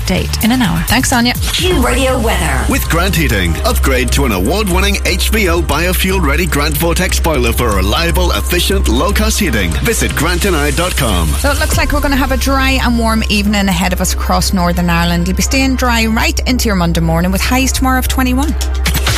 update in an hour. Thanks, Sonia. Q Radio weather. With Grant Heating. Upgrade to an award-winning HVO biofuel-ready Grant Vortex boiler for reliable, efficient, low-cost heating. Visit grantandI.com. So it looks like we're going to have a dry and warm evening ahead of us across Northern Ireland. You'll be staying dry right into your Monday morning with highs tomorrow of 21.